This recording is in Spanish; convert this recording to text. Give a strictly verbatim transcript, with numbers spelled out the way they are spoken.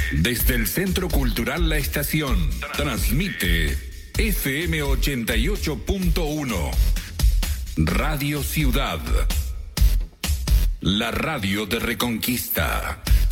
Desde el Centro Cultural La Estación, transmite F M ochenta y ocho punto uno. Radio Ciudad. La radio de Reconquista.